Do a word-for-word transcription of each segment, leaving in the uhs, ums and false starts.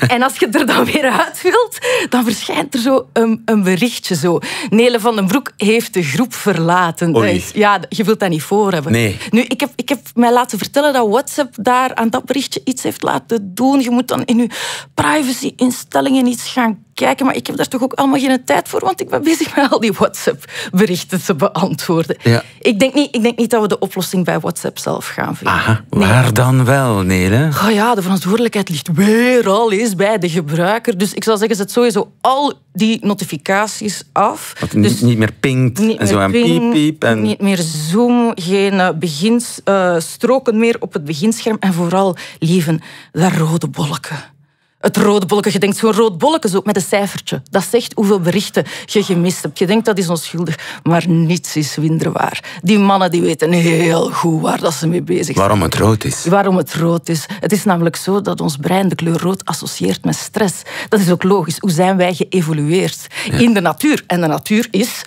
En als je er dan weer uit wilt, dan verschijnt er zo een, een berichtje. Zo. Nele van den Broek heeft de groep verlaten. Dat is, ja, je wilt dat niet voor hebben. Nee. Nu, ik heb, ik heb mij laten vertellen dat WhatsApp daar aan dat berichtje iets heeft laten doen. Je moet dan in je privacy-instellingen iets gaan kijken, maar ik heb daar toch ook allemaal geen tijd voor, want ik ben bezig met al die WhatsApp-berichten te beantwoorden. Ja. Ik, denk niet, ik denk niet dat we de oplossing bij WhatsApp zelf gaan vinden. Aha, waar nee. dan wel, Nele? Oh ja, de verantwoordelijkheid ligt weer al eens bij de gebruiker. Dus ik zou zeggen, zet sowieso al die notificaties af. Dat het dus niet meer pingt niet en zo aan piep, piep. En... Niet meer Zoom, geen uh, beginstroken uh, meer op het beginscherm. En vooral, lieven, dat rode bolletje. Het rode bolletje. Je denkt zo'n rood bolletje zo, met een cijfertje. Dat zegt hoeveel berichten je gemist hebt. Je denkt dat is onschuldig, maar niets is minder waar. Die mannen die weten heel goed waar dat ze mee bezig zijn. Waarom het rood is. Waarom het rood is. Het is namelijk zo dat ons brein de kleur rood associeert met stress. Dat is ook logisch. Hoe zijn wij geëvolueerd? Ja. In de natuur. En de natuur is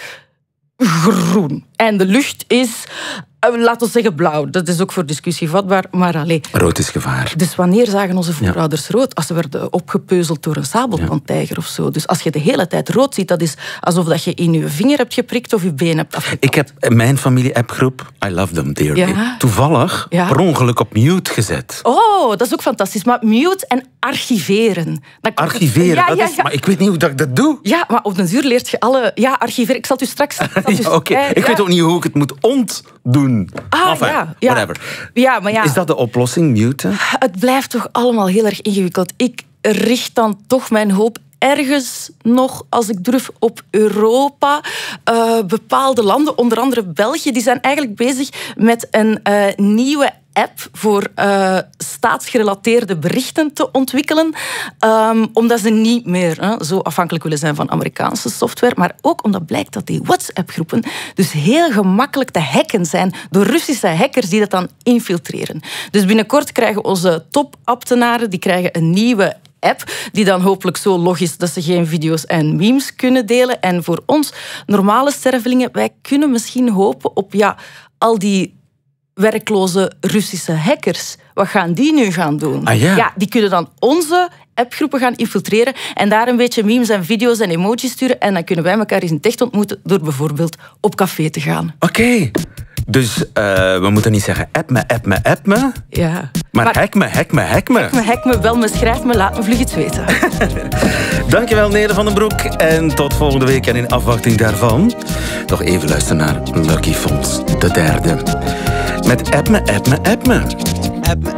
groen. En de lucht is... Laten we zeggen blauw. Dat is ook voor discussie vatbaar, maar alleen. Rood is gevaar. Dus wanneer zagen onze voorouders ja. rood? Als ze werden opgepeuzeld door een sabeltandtijger ja. of zo. Dus als je de hele tijd rood ziet, dat is alsof dat je in je vinger hebt geprikt of je been hebt afgeknapt. Ik heb mijn familie-appgroep, I love them dearly, ja. toevallig ja. per ongeluk op mute gezet. Oh, dat is ook fantastisch. Maar mute en archiveren. Dan archiveren, ja, dat ja, is... ja. Maar ik weet niet hoe dat ik dat doe. Ja, maar op den duur leert je alle... Ja, archiveren. Ik zal het u straks... ja, Oké, okay. ik ja. weet ook niet hoe ik het moet ontdoen. Ah, enfin, ja, ja. whatever. Ja, maar ja. Is dat de oplossing, muten? Het blijft toch allemaal heel erg ingewikkeld. Ik richt dan toch mijn hoop ergens nog, als ik durf, op Europa. Uh, bepaalde landen, onder andere België, die zijn eigenlijk bezig met een uh, nieuwe app voor uh, staatsgerelateerde berichten te ontwikkelen. Um, omdat ze niet meer hè, zo afhankelijk willen zijn van Amerikaanse software. Maar ook omdat blijkt dat die WhatsApp-groepen dus heel gemakkelijk te hacken zijn door Russische hackers die dat dan infiltreren. Dus binnenkort krijgen onze topambtenaren die krijgen een nieuwe app, die dan hopelijk zo log is dat ze geen video's en memes kunnen delen. En voor ons, normale stervelingen, wij kunnen misschien hopen op ja, al die werkloze Russische hackers. Wat gaan die nu gaan doen? Ah, ja. Ja, die kunnen dan onze appgroepen gaan infiltreren en daar een beetje memes en video's en emojis sturen en dan kunnen wij elkaar eens in het echt ontmoeten door bijvoorbeeld op café te gaan. Oké. Okay. Dus uh, we moeten niet zeggen app me, app me, app me. Ja. Maar, maar hack me, hack me, hack me. Hack me, hack me, bel me, schrijf me, laat me vlug iets weten. Dankjewel, Nele van den Broek. En tot volgende week. En in afwachting daarvan nog even luisteren naar Lucky Fonds, de derde. Met app me, app me, app me. App me.